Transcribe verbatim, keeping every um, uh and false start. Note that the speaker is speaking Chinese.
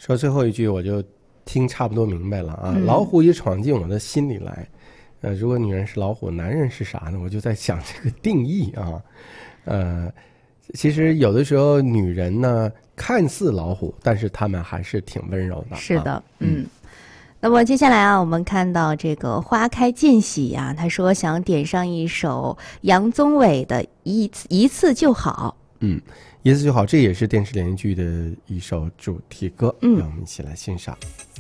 说最后一句我就听差不多明白了啊， 嗯、 老虎也闯进我的心里来。呃，如果女人是老虎，男人是啥呢？我就在想这个定义啊。呃，其实有的时候女人呢看似老虎，但是她们还是挺温柔的。 是的， 啊、 嗯。那么接下来啊，我们看到这个花开见喜啊，他说想点上一首杨宗纬的一次一次就好。 嗯，一次就好，这也是电视连续剧的一首主题歌， 嗯， 让我们一起来欣赏。